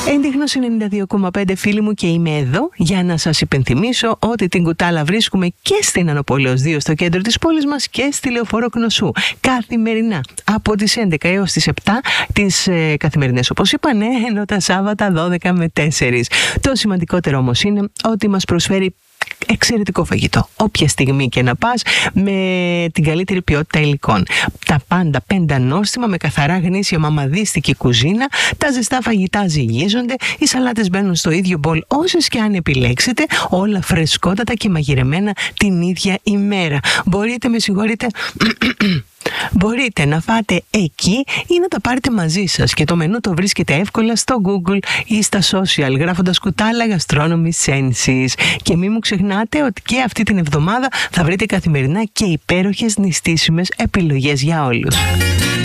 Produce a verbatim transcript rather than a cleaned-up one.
Έντιχνος ενενήντα δύο κόμμα πέντε φίλοι μου και είμαι εδώ για να σας υπενθυμίσω ότι την κουτάλα βρίσκουμε και στην Ανοπόλεως δύο στο κέντρο της πόλης μας και στη Λεωφόρο Κνωσού καθημερινά από τις έντεκα έως τις επτά τις ε, καθημερινές όπως είπα, ναι, ενώ τα Σάββατα δώδεκα με τέσσερις. Το σημαντικότερο όμως είναι ότι μας προσφέρει εξαιρετικό φαγητό, όποια στιγμή και να πας, με την καλύτερη ποιότητα υλικών. Τα πάντα πέντα νόστιμα με καθαρά γνήσια μαμαδίστικη κουζίνα, τα ζεστά φαγητά ζυγίζονται, οι σαλάτες μπαίνουν στο ίδιο μπολ όσες και αν επιλέξετε, όλα φρεσκότατα και μαγειρεμένα την ίδια ημέρα. Μπορείτε, με συγχωρείτε, μπορείτε να φάτε εκεί ή να τα πάρετε μαζί σας και το μενού το βρίσκεται εύκολα στο Google ή στα social γράφοντας κουτάλα Gastronomy Senses. Και μην μου ξεχνάτε ότι και αυτή την εβδομάδα θα βρείτε καθημερινά και υπέροχες νηστίσιμες επιλογές για όλους.